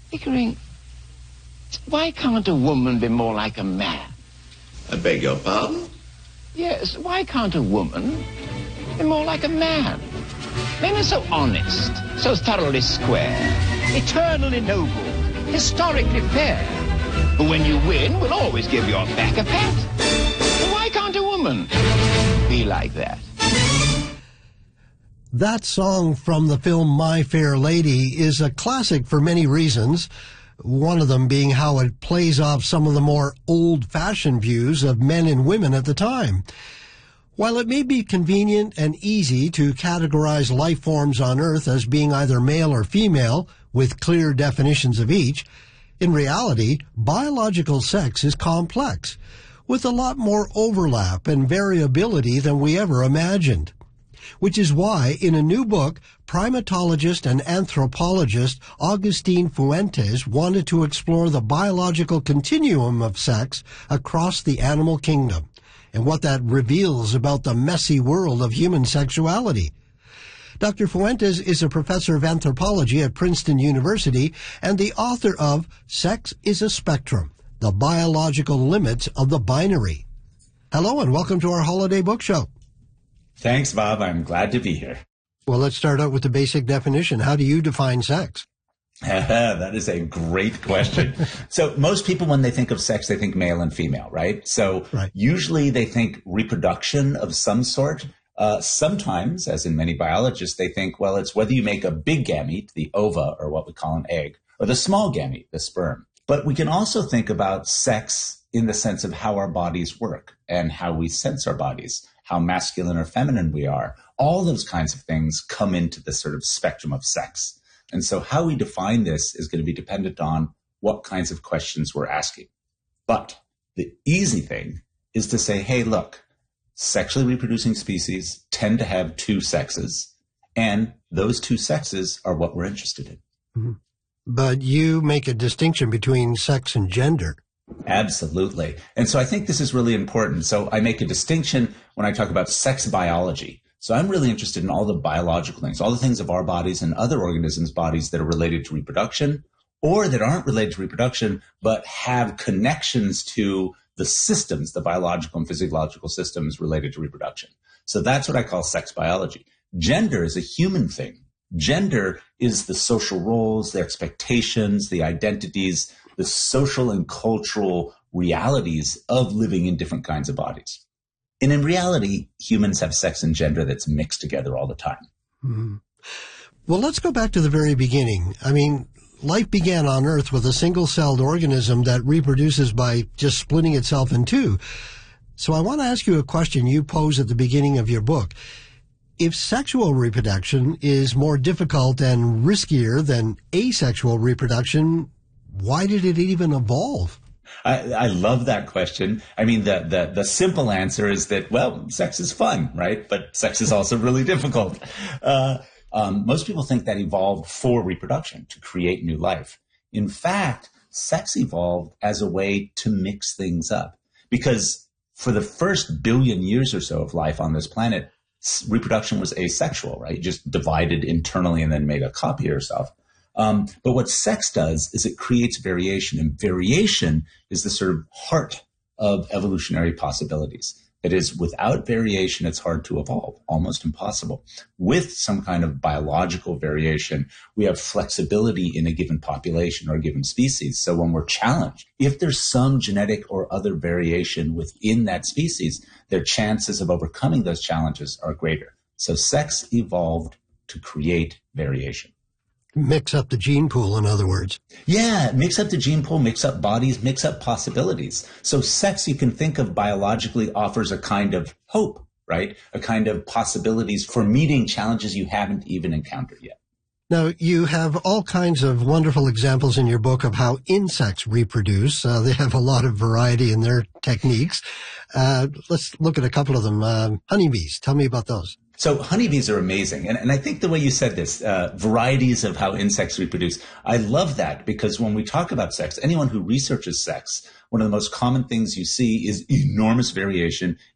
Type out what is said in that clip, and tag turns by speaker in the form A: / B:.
A: Pickering, why can't a woman be more like a man?
B: I beg your pardon?
A: Yes, why can't a woman be more like a man? Men are so honest, so thoroughly square, eternally noble, historically fair. But when you win, we'll always give your back a pat. Why can't a woman be like that?
C: That song from the film My Fair Lady is a classic for many reasons, one of them being how it plays off some of the more old-fashioned views of men and women at the time. While it may be convenient and easy to categorize life forms on Earth as being either male or female, with clear definitions of each, in reality, biological sex is complex, with a lot more overlap and variability than we ever imagined. Which is why, in a new book, primatologist and anthropologist Agustin Fuentes wanted to explore the biological continuum of sex across the animal kingdom, and what that reveals about the messy world of human sexuality. Dr. Fuentes is a professor of anthropology at Princeton University and the author of Sex is a Spectrum, The Biological Limits of the Binary. Hello and welcome to our holiday book show.
D: Thanks, Bob. I'm glad to be here.
C: Well, let's start out with the basic definition. How do you define sex?
D: That is a great question. So most people, when they think of sex, they think male and female, right? So Usually they think reproduction of some sort. Sometimes, as in many biologists, they think, well, it's whether you make a big gamete, the ova, or what we call an egg, or the small gamete, the sperm. But we can also think about sex in the sense of how our bodies work and how we sense our bodies, how masculine or feminine we are. All those kinds of things come into the sort of spectrum of sex. And so how we define this is going to be dependent on what kinds of questions we're asking. But the easy thing is to say, hey, look, sexually reproducing species tend to have two sexes, and those two sexes are what we're interested in.
C: Mm-hmm. But you make a distinction between sex and gender.
D: Absolutely. And so I think this is really important. So I make a distinction when I talk about sex biology. So I'm really interested in all the biological things, all the things of our bodies and other organisms' bodies that are related to reproduction or that aren't related to reproduction, but have connections to the systems, the biological and physiological systems related to reproduction. So that's what I call sex biology. Gender is a human thing. Gender is the social roles, the expectations, the identities, the social and cultural realities of living in different kinds of bodies. And in reality, humans have sex and gender that's mixed together all the time.
C: Mm-hmm. Well, let's go back to the very beginning. I mean, life began on Earth with a single-celled organism that reproduces by just splitting itself in two. So I want to ask you a question you pose at the beginning of your book. If sexual reproduction is more difficult and riskier than asexual reproduction, why did it even evolve?
D: I love that question. I mean, the simple answer is that, well, sex is fun, right? But sex is also really difficult. Most people think that evolved for reproduction, to create new life. In fact, sex evolved as a way to mix things up. Because for the first billion years or so of life on this planet, reproduction was asexual, right? Just divided internally and then made a copy of yourself. But what sex does is it creates variation, and variation is the sort of heart of evolutionary possibilities. That is, without variation, it's hard to evolve, almost impossible. With some kind of biological variation, we have flexibility in a given population or a given species. So when we're challenged, if there's some genetic or other variation within that species, their chances of overcoming those challenges are greater. So sex evolved to create variation.
C: Mix up the gene pool, in other words.
D: Yeah, mix up the gene pool, mix up bodies, mix up possibilities. So sex, you can think of biologically, offers a kind of hope, right? A kind of possibilities for meeting challenges you haven't even encountered yet.
C: Now, you have all kinds of wonderful examples in your book of how insects reproduce. They have a lot of variety in their techniques. Let's look at a couple of them. Honeybees, tell me about those.
D: So honeybees are amazing. And I think the way you said this, varieties of how insects reproduce, I love that, because when we talk about sex, anyone who researches sex, one of the most common things you see is enormous variation